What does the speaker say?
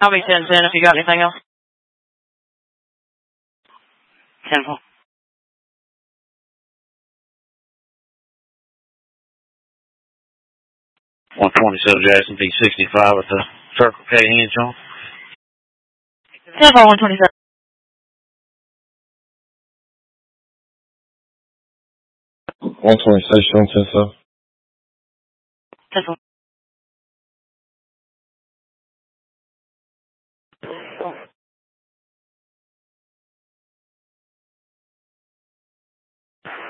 I'll be 10-10 if you got anything else. 10-4. .127 Jackson B65 with the Circle K hinge on. 10-4, 127. 126, 10-4. 10-4.